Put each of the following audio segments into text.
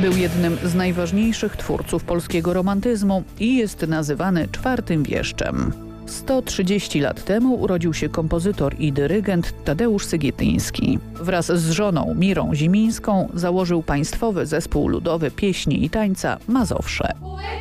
Był jednym z najważniejszych twórców polskiego romantyzmu i jest nazywany czwartym wieszczem. 130 lat temu urodził się kompozytor i dyrygent Tadeusz Sygietyński. Wraz z żoną Mirą Zimińską założył państwowy zespół ludowy pieśni i tańca Mazowsze.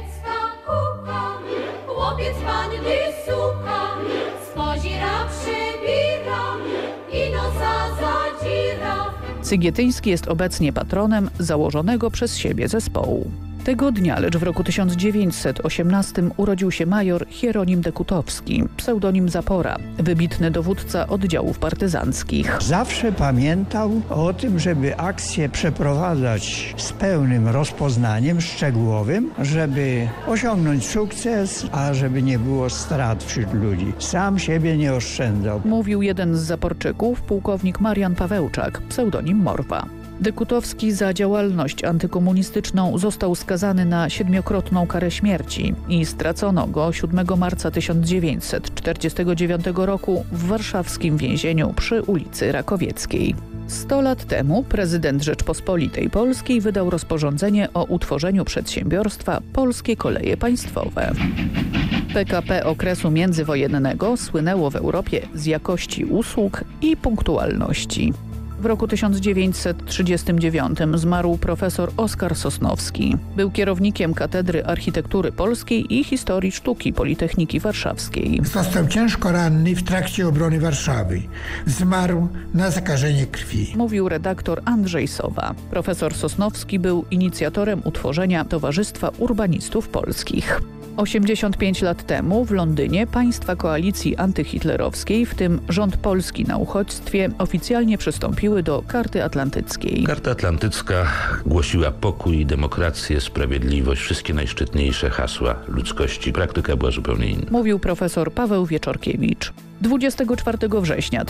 Chłopiec panny słucha, spozira, przybira i nosa zadzira. Sygietyński jest obecnie patronem założonego przez siebie zespołu. Tego dnia, lecz w roku 1918 urodził się major Hieronim Dekutowski, pseudonim Zapora, wybitny dowódca oddziałów partyzanckich. Zawsze pamiętał o tym, żeby akcję przeprowadzać z pełnym rozpoznaniem szczegółowym, żeby osiągnąć sukces, a żeby nie było strat wśród ludzi. Sam siebie nie oszczędzał. Mówił jeden z zaporczyków, pułkownik Marian Pawełczak, pseudonim Morwa. Dekutowski za działalność antykomunistyczną został skazany na 7-krotną karę śmierci i stracono go 7 marca 1949 roku w warszawskim więzieniu przy ulicy Rakowieckiej. 100 lat temu prezydent Rzeczpospolitej Polskiej wydał rozporządzenie o utworzeniu przedsiębiorstwa Polskie Koleje Państwowe. PKP okresu międzywojennego słynęło w Europie z jakości usług i punktualności. W roku 1939 zmarł profesor Oskar Sosnowski. Był kierownikiem Katedry Architektury Polskiej i Historii Sztuki Politechniki Warszawskiej. Został ciężko ranny w trakcie obrony Warszawy. Zmarł na zakażenie krwi. Mówił redaktor Andrzej Sowa. Profesor Sosnowski był inicjatorem utworzenia Towarzystwa Urbanistów Polskich. 85 lat temu w Londynie państwa koalicji antyhitlerowskiej, w tym rząd polski na uchodźstwie, oficjalnie przystąpiły do Karty Atlantyckiej. Karta Atlantycka głosiła pokój, demokrację, sprawiedliwość, wszystkie najszczytniejsze hasła ludzkości. Praktyka była zupełnie inna. Mówił profesor Paweł Wieczorkiewicz. 24 września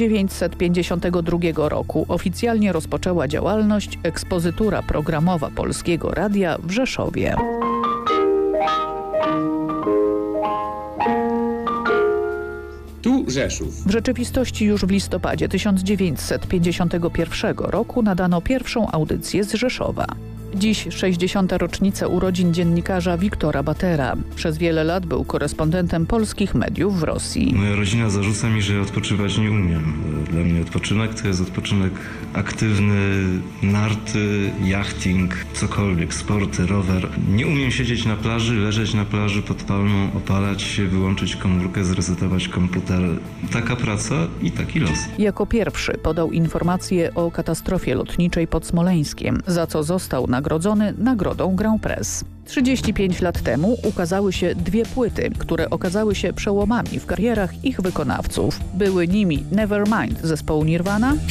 1952 roku oficjalnie rozpoczęła działalność ekspozytura programowa Polskiego Radia w Rzeszowie. Tu Rzeszów. W rzeczywistości już w listopadzie 1951 roku nadano pierwszą audycję z Rzeszowa. Dziś 60. rocznica urodzin dziennikarza Wiktora Batera. Przez wiele lat był korespondentem polskich mediów w Rosji. Moja rodzina zarzuca mi, że odpoczywać nie umiem. Dla mnie odpoczynek to jest odpoczynek aktywny, narty, jachting, cokolwiek, sporty, rower. Nie umiem siedzieć na plaży, leżeć na plaży pod palmą, opalać się, wyłączyć komórkę, zresetować komputer. Taka praca i taki los. Jako pierwszy podał informację o katastrofie lotniczej pod Smoleńskiem, za co został nagrodzony nagrodą Grand Prix. 35 lat temu ukazały się dwie płyty, które okazały się przełomami w karierach ich wykonawców. Były nimi Nevermind zespołu Nirvana